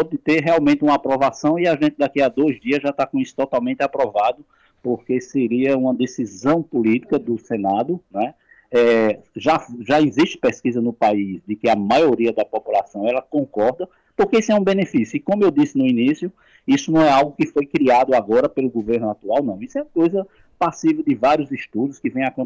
pode ter realmente uma aprovação e a gente daqui a 2 dias já está com isso totalmente aprovado, porque seria uma decisão política do Senado, né? Já existe pesquisa no país de que a maioria da população ela concorda, porque isso é um benefício. E como eu disse no início, isso não é algo que foi criado agora pelo governo atual, não. Isso é coisa passível de vários estudos que vem acontecendo